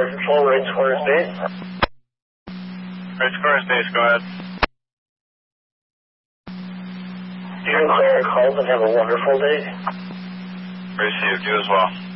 Control, Red Square Base. Red Square Base, go ahead. You and Claire calls and have a wonderful day. Received, you as well.